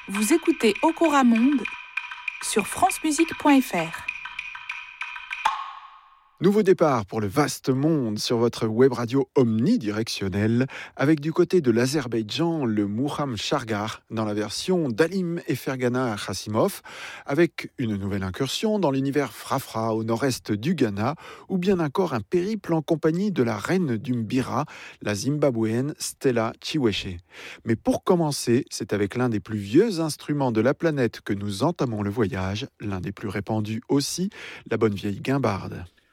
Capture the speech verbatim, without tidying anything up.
Vous écoutez Okora Monde sur francemusique point f r. Nouveau départ pour le vaste monde sur votre web radio omnidirectionnelle, avec du côté de l'Azerbaïdjan le Muham Shargar dans la version d'Halim et Fergana Khassimov, avec une nouvelle incursion dans l'univers Frafra au nord-est du Ghana, ou bien encore un périple en compagnie de la reine du Mbira, la Zimbabwéenne Stella Chiweshe. Mais pour commencer, c'est avec l'un des plus vieux instruments de la planète que nous entamons le voyage, l'un des plus répandus aussi, la bonne vieille guimbarde.